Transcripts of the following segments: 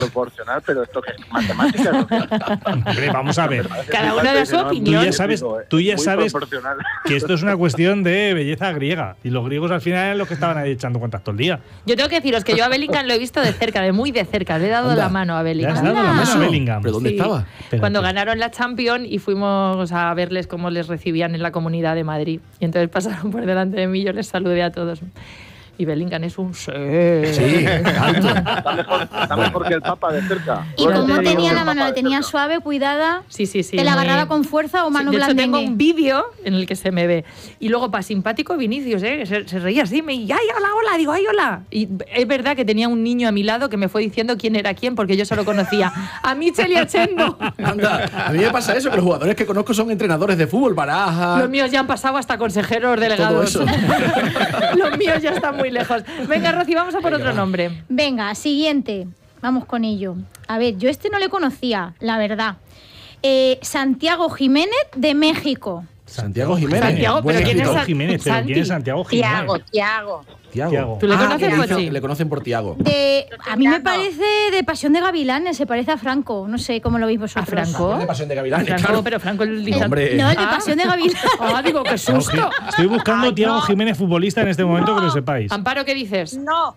proporcional, pero esto que es matemáticas. Hombre, vamos a ver. Cada uno da su opinión. Tú ya sabes que esto es una cuestión de belleza griega. Y los griegos al final eran los que estaban ahí echando cuentas todo el día. Yo tengo que deciros que yo a Bellingham lo he visto de cerca, de muy de cerca. Le he dado la mano a Bellingham. ¿Le has dado la mano a Bellingham? ¿Pero dónde estaba? Cuando ganaron la Champions y fuimos a verles cómo les recibían en la Comunidad de Madrid. Y entonces pasaron por delante de mí, yo les saludé a todos. Y Bellingham es un ser. Sí, está mejor que el Papa de cerca. ¿Y cómo tenía la mano? ¿La tenía suave, cuidada? Sí. ¿Te la agarraba con fuerza o mano de hecho, blandengue? tengo un vídeo en el que se me ve. Y luego, para simpático, Vinicius, se reía así, y ¡ay, hola! Digo, ¡ay, hola! Y es verdad que tenía un niño a mi lado que me fue diciendo quién era quién, porque yo solo conocía a Michel y a Chendo. Anda, a mí me pasa eso, que los jugadores que conozco son entrenadores de fútbol, Baraja. Los míos ya han pasado hasta consejeros delegados. Todo eso. Los míos ya están muy lejos. Venga, Rocío, vamos a por otro nombre. Venga, siguiente. Vamos con ello. A ver, yo no le conocía, la verdad. Santiago Jiménez, de México. Santiago Jiménez. Santiago, pero ¿quién es Santiago Jiménez? ¿Pero quién es Santiago Jiménez? Tiago. ¿Tú le conoces, Pochi? Le conocen por Tiago. A mí me parece de Pasión de Gavilanes, se parece a Franco. No sé cómo lo veis vosotros. ¿A Franco? De Pasión de Gavilanes, Franco, claro. pero Franco el No, hombre. No, el de Pasión de Gavilanes. Digo, qué susto. Estoy buscando Tiago Jiménez futbolista en este momento, que lo sepáis. Amparo, ¿qué dices? No.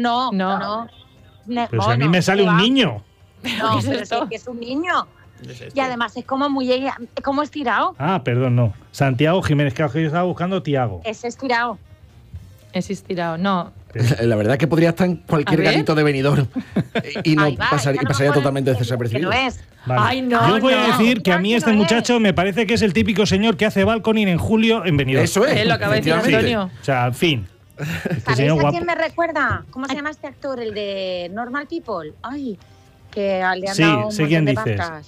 Pero si a mí me sale un niño. No, ¿Qué es pero esto? sí que es un niño. Y además es como muy como estirado. Perdón, no. Santiago Jiménez, que yo estaba buscando Tiago. Es estirado. Es estirado, no. La verdad es que podría estar en cualquier A ver. garito de Benidorm y no Ahí va, pasaría, ya no pasaría me totalmente acuerdo desapercibido. que no es. Vale. Ay, no, Yo os voy a no. decir que a mí este No es. muchacho me parece que es el típico señor que hace balconing en julio en Benidorm. Eso es. Lo acaba de decir efectivamente. Antonio. O sea, en fin. Este ¿Sabéis señor a guapo. quién me recuerda? ¿Cómo se llama este actor? El de Normal People. Ay, que le han Sí, dado un sé quién montón de dices. vacas.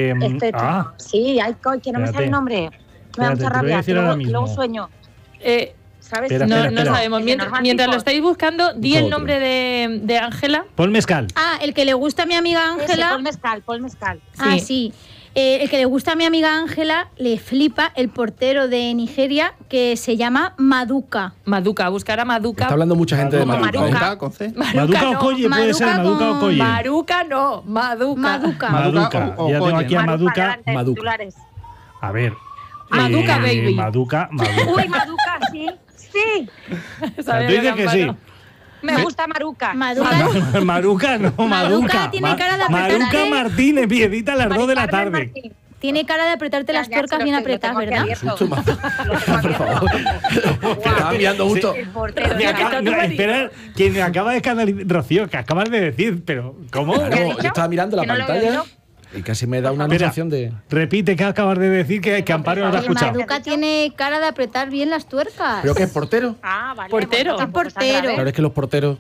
Sí, ay, que no me sale el nombre. Me da Espérate, mucha te lo voy a rabia. decir Que ahora luego mismo. sueño. ¿Sabes? Espera, No espera. sabemos. El de Mientras Normal lo People. estáis buscando, di el Otro. nombre de Ángela. Paul Mezcal. El que le gusta a mi amiga Ese, Ángela. Paul Mezcal. Sí. El que le gusta a mi amiga Ángela, le flipa el portero de Nigeria que se llama Maduka. Maduka, buscar a Maduka. Está hablando mucha gente de Como Maruca. Maruca. ¿eh? Con C. Maduka no. Okoye puede ser, Maduka Maduka con Okoye. Maruca no, Maduka. Maduka. Maduka. o Ya tengo Okoye. aquí a Maduka. adelante, Maduka. titulares. A ver. Maduka, baby. Maduka. Uy, Maduka, sí. Sí. O sea, tú dices que sí. Me gusta Maruca. Maduka. Maruca, no, Maduka. tiene cara de Maruca apretarte. Martínez, piedita a las 2 de la Carmen tarde. Martín. Tiene cara de apretarte las tuercas bien apretadas, ¿verdad? Susto, por favor. Que estaba mirando justo. El portero. Me acaba- no, espera, que me acaba de escandalizar. Rocío, que acabas de decir, pero ¿cómo? ¿Qué ha Claro, dicho? yo estaba mirando la ¿Que no lo he pantalla oído? y casi me da una Espera, sensación de. repite que acabas de decir que Amparo no te ha Que escuchado. Maduka tiene cara de apretar bien las tuercas. ¿Creo que es portero? Ah, vale. Portero. bueno, tampoco es tan Portero. grave. Claro, es que los porteros.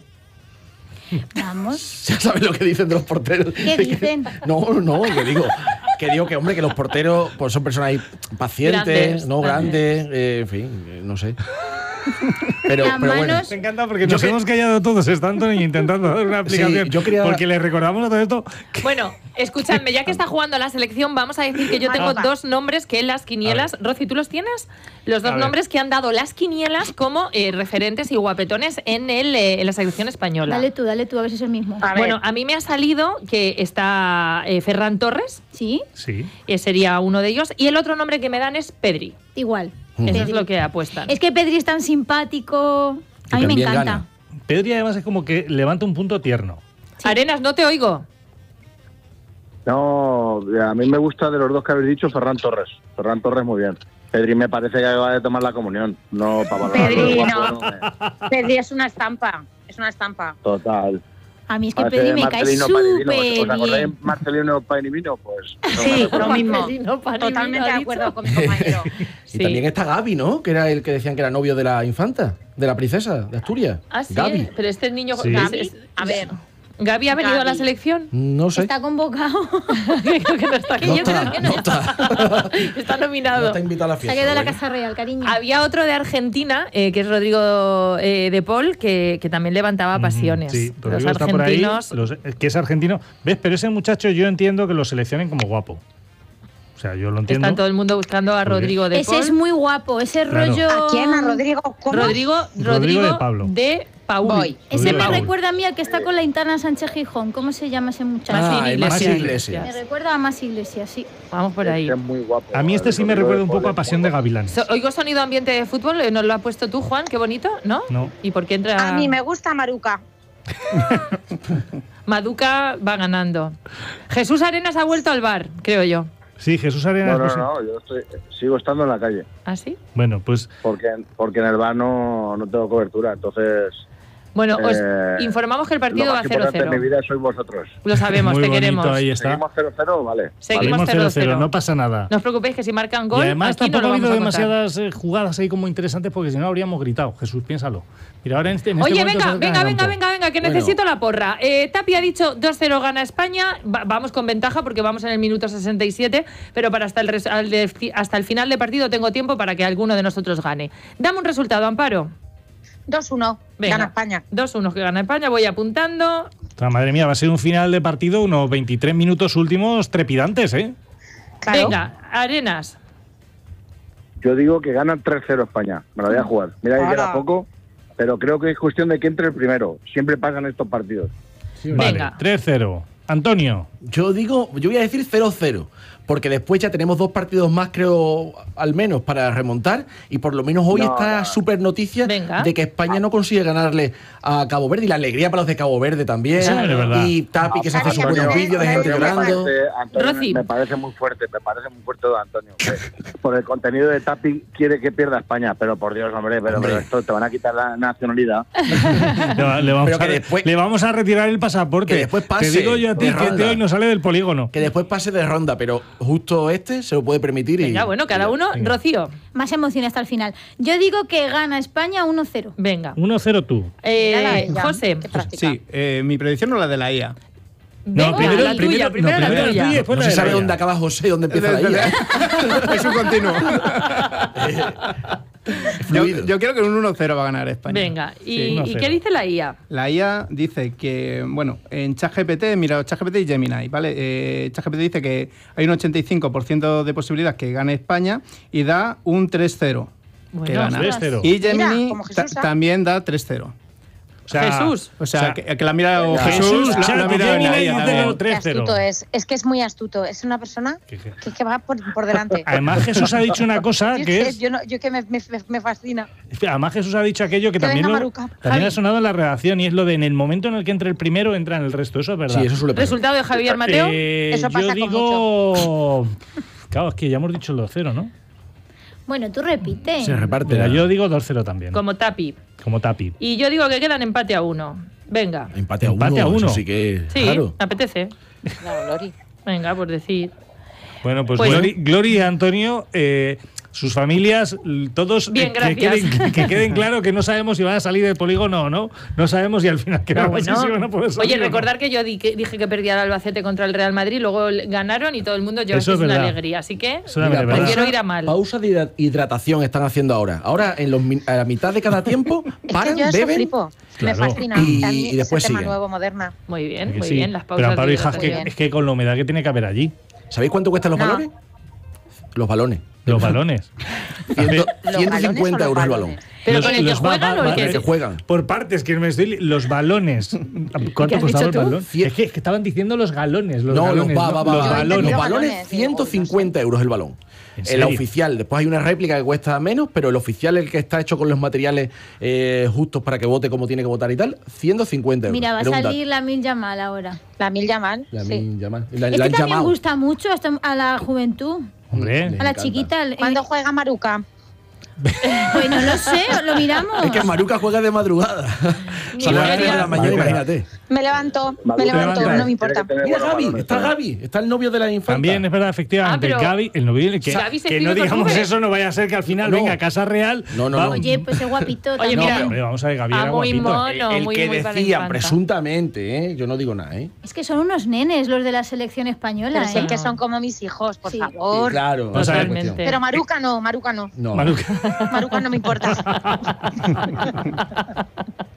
Vamos. Ya sabes lo que dicen de los porteros. ¿Qué dicen? No, que digo que, hombre, que los porteros pues, son personas ahí pacientes, Grandes, no grandes. grandes, en fin, no sé. Pero Las bueno. manos- Me encanta porque Yo nos que- hemos callado todos, está Antonio intentando dar una explicación. Sí, yo quería- Porque le recordamos a todo esto. Bueno, escúchame, ya que está jugando a la selección, vamos a decir que yo tengo Maduka. dos nombres que en las quinielas. Rosy, ¿tú los tienes? Los A dos ver. nombres que han dado las quinielas como referentes y guapetones en la selección española. Dale tú, a ver si es el mismo. A ver. Bueno, a mí me ha salido que está Ferran Torres, ¿Sí? Sí. sería uno de ellos, y el otro nombre que me dan es Pedri. Igual. Eso es lo que apuestan. Es que Pedri es tan simpático. Y A mí me también encanta. gana. Pedri además es como que levanta un punto tierno. Arenas, no te oigo. No, a mí me gusta de los dos que habéis dicho Ferran Torres. Ferran Torres muy bien. Pedri me parece que acaba de tomar la comunión. No, para valorar Pedri, lo no. guapo, Pedri es una estampa. Es una estampa. Total. A mí es que Parece Pedri me cae Marcelino Panivino. súper ¿Os acordáis de bien. Marcelino Panivino? Pues no me Sí, recuerdo. lo mismo. Marcelino Panivino Totalmente ha de dicho. acuerdo con mi compañero. Sí. Y también está Gaby, ¿no? Que era el que decían que era novio de la infanta, de la princesa de Asturias. Ah, sí, Gaby. pero este niño... Sí. Gavi, A ver. ¿Gavi ha venido a la Gavi. selección? No sé. Está convocado. Creo que no está aquí. No Yo creo está, que no está. Está No nominado. está invitado a la Se ha fiesta. quedado en la bueno. Casa Real, cariño. Había otro de Argentina, que es Rodrigo de Paul, que también levantaba pasiones. Sí, Los Rodrigo está por ahí, argentinos... que es argentino. ¿Ves? Pero ese muchacho yo entiendo que lo seleccionen como guapo. O sea, yo lo entiendo. Está todo el mundo buscando a ¿Por qué? Rodrigo de Ese Paul. es muy guapo, ese Claro. rollo. ¿A quién? ¿A Rodrigo? ¿Cómo? Rodrigo Rodrigo de Pablo. de Paul. Voy. Ese me Paul. recuerda a mí al que está con la Aitana Sánchez Gijón. ¿Cómo se llama ese muchacho? Ah, Masi Iglesias. Me recuerda a Más Iglesias, sí. Vamos por ahí. Es muy guapo. A mí este sí me El recuerda un poco Pole, a Pasión de Gavilanes. Oigo sonido ambiente de fútbol, nos lo ha puesto tú, Juan, qué bonito, ¿no? No. ¿Y por qué entra? A mí me gusta Maruca. Maduca va ganando. Jesús Arenas ha vuelto al bar, creo yo. Sí, Jesús Arenas. No, yo sigo estando en la calle. ¿Ah, sí? Bueno, pues Porque en el bar no tengo cobertura, entonces... Bueno, os Eh, informamos que el Lo partido va más importante en mi 0-0. vida sois vosotros. Lo sabemos, muy te bonito, queremos. ahí está. ¿Seguimos 0-0? Vale. Seguimos Salimos 0-0. 0-0, no pasa nada. No os preocupéis que si marcan gol, Y además aquí no tampoco lo ha vamos habido a contar. demasiadas jugadas ahí como interesantes porque si no habríamos gritado. Jesús, piénsalo. Mira, ahora en este Oye, momento venga, se acercan venga, al venga, campo. venga, venga, que Bueno. necesito la porra. Tapi ha dicho 2-0 gana España. Vamos con ventaja porque vamos en el minuto 67, pero para hasta el final de partido tengo tiempo para que alguno de nosotros gane. Dame un resultado, Amparo. 2-1. Venga. Gana España. 2-1 que gana España, voy apuntando. Madre mía, va a ser un final de partido, unos 23 minutos últimos trepidantes, ¿eh? Claro. Venga, Arenas. Yo digo que ganan 3-0 España. Me la voy a jugar. Mira que Hola. queda poco, pero creo que es cuestión de que entre el primero. Siempre pasan estos partidos. Vale, Venga. 3-0. Antonio. Yo voy a decir 0-0, porque después ya tenemos 2 partidos más, creo, al menos, para remontar, y por lo menos hoy No, está no. súper noticia Venga. de que España no consigue ganarle a Cabo Verde, y la alegría para los de Cabo Verde también, Eso es verdad. y Tapi que se hace sus Antonio, buenos vídeos de gente Antonio, llorando. Antonio, Rosy. me parece muy fuerte lo de Antonio. Por el contenido de Tapi quiere que pierda España, pero por Dios, hombre, pero esto te van a quitar la nacionalidad. Le vamos a retirar el pasaporte. que después pase Te digo yo a ti de que ronda. hoy no sale del polígono. Que después pase de ronda, pero justo este se lo puede permitir. Venga, bueno, cada uno. Venga. Rocío. Más emoción hasta el final. Yo digo que gana España 1-0. Venga. 1-0 tú. Mírala ella, José. qué práctica. Sí, mi predicción no la de la IA. Venga, la tuya, primero la primero tuya. y después No la se de sabe la dónde IA. acaba José y dónde empieza la IA. Es un continuo. Fluido. Yo creo que un 1-0 va a ganar España. Venga. Sí. ¿Y 1-0. qué dice la IA? La IA dice que, bueno, en ChatGPT, mira, ChatGPT y Gemini, ¿vale? ChatGPT dice que hay un 85% de posibilidad que gane España y da un 3-0 Bueno, que gana. 3-0. Y Gemini Mira, como Jesús, ¿ah? también da 3-0. O sea, Jesús. O sea, que la mira Jesús, Jesús, la mira en la Gemini IA dice también. lo Qué astuto 3-0. es que es muy astuto. Es una persona que va por delante. Además, Jesús ha dicho una cosa que es. Yo que me fascina. Además, Jesús ha dicho aquello que Que también, venga lo- Maruca. también Javi. ha sonado en la redacción y es lo de en el momento en el que entre el primero, entra en el resto. Eso es verdad. Sí, eso suele pasar. Resultado de Javier Mateo. Eso pasa yo con digo. Claro, es que ya hemos dicho el 2-0, ¿no? Bueno, tú repite. Se reparte. Mira, la- yo digo 2-0 también. Como Tapi. Como Tapi. Y yo digo que quedan empate a 1. Venga. Empate a Empate a uno. uno. Eso sí que. Sí, Claro. apetece. Claro, Lori. Venga, por decir. Bueno, pues, Pues- Glory y Antonio, sus familias, todos Bien, que, gracias. que queden claro que no sabemos si van a salir del polígono o no. No sabemos si al final quedamos Bueno. si van a poder salir Oye, o no. recordar que yo dije que perdía el Albacete contra el Real Madrid, luego ganaron y todo el mundo yo Eso es una verdad. alegría. Así que Eso también es verdad. prefiero ir a mal. Pausa de hidratación están haciendo ahora. Ahora, a la mitad de cada tiempo, Es paran, que yo eso beben. flipo. Claro. Me fascina. Y- A mí y después ese tema siguen. nuevo, moderna. Muy bien, Que muy sí. bien. Las pausas. Pero Amparo, de hija, hidratación. es que con la humedad que tiene que haber allí, ¿Sabéis cuánto cuestan los No. balones? Los balones. los balones. 150 euros el balón. balones. ¿Pero Los- con el que los juegan o el El que que juegan. Por partes, que me estoy. Los balones. ¿Cuánto has costaba el dicho tú? balón? Es que estaban diciendo los galones. Los No, galones, los los Yo balones. entendí Los balones, balones, digo, 150 euros el balón. ¿En El serio? oficial, después hay una réplica que cuesta menos, pero el oficial, el que está hecho con los materiales justos para que vote como tiene que votar y tal, 150 euros. Mira, va a Era un dato. salir la Mil Yamal ahora. La Mil Yamal. La Sí. Lamine Yamal. La Es han que también llamado. gusta mucho a la juventud, Hombre. a la encanta. chiquita. ¿Cuándo juega Maruca? Pues no lo sé, lo miramos. Es que Maruca juega de madrugada. Sale a las 3 de la mañana, Maruca. imagínate. Me levanto, Maruca, no me importa. Tiene que tener Mira, buenos Gaby, balones está también. Gaby, está el novio de la infanta. También es verdad, efectivamente. Ah, pero- Gaby, el novio. Que, Gaby se que escribe no con digamos V. eso, no vaya a ser que al final No. venga a Casa Real. No, no, va- no. Oye, pues es guapito. Oye, también. mira, Hombre, vamos a ver, Gaby era muy guapito. mono, El muy, que muy para la decían infanta. presuntamente, yo no digo nada, ¿eh? Es que son unos nenes los de la selección española. Pero sé ¿eh? que son como mis hijos, por Sí. favor. Claro, Vamos a ver. Totalmente. Pero Maruca no. No. Maruca. Maruca no me importa.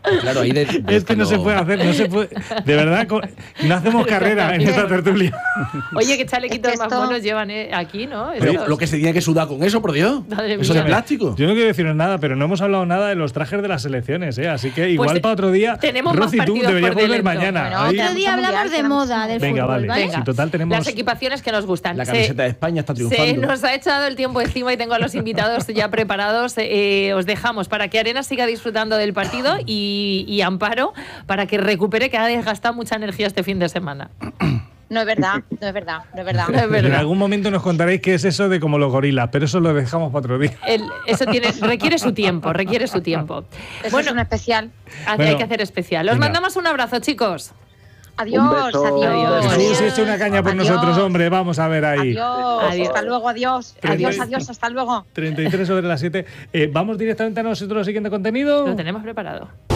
Claro, ahí es que no se puede hacer, no se puede. De verdad, no hacemos carrera en esta tertulia. Oye, qué chalequitos más esto- monos llevan aquí, ¿no? Pero Estos. lo que se tiene que sudar con eso, por Dios. Madre Eso mía. de plástico. Yo no quiero deciros nada, pero no hemos hablado nada de los trajes de las selecciones, ¿eh? Así que igual Pues para otro día, tenemos más Rosy, tú partidos deberíamos por ver delante. mañana. Bueno, Ahí- Otro día hablamos de moda del Venga, fútbol, vale. ¿vale? Venga. Si total tenemos. Las equipaciones que nos gustan. La camiseta de España está Se triunfando. nos ha echado el tiempo encima y tengo a los invitados ya preparados. Os dejamos para que Arena siga disfrutando del partido y Amparo para que recupere, que ha desgastado mucha energía este fin de semana. No es verdad, no es verdad, no es verdad. No es En verdad. algún momento nos contaréis qué es eso de como los gorilas, pero eso lo dejamos para otro día. Eso requiere su tiempo, requiere su tiempo. Eso Bueno, es un especial. hay Bueno, que hacer especial. Os venga. mandamos un abrazo, chicos. Adiós, Un beso. adiós. Jesús, echa una caña por Adiós. nosotros, hombre. Vamos a ver ahí. Adiós, Adiós. hasta luego, adiós. Adiós, adiós, hasta luego. 33 sobre las 7. ¿Vamos directamente a nosotros al siguiente contenido? Lo tenemos preparado.